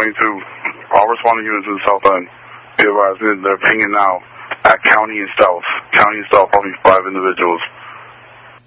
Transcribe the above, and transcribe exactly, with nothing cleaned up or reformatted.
twenty-two. All responding units in the south end. Be advised, they're pinging now at County and South. County and South, probably five individuals.